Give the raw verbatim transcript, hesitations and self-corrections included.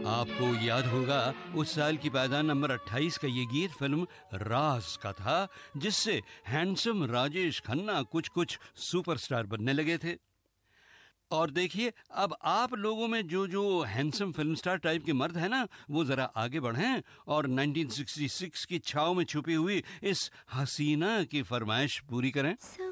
आपको याद होगा उस साल की पायदान नंबर अट्ठाईस का ये गीत फिल्म राज का था, जिससे हैंडसम राजेश खन्ना कुछ कुछ सुपरस्टार बनने लगे थे। और देखिए, अब आप लोगों में जो जो हैंडसम फिल्म स्टार टाइप के मर्द हैं ना, वो जरा आगे बढ़ें और उन्नीस सौ छियासठ की छाव में छुपी हुई इस हसीना की फरमाइश पूरी करें।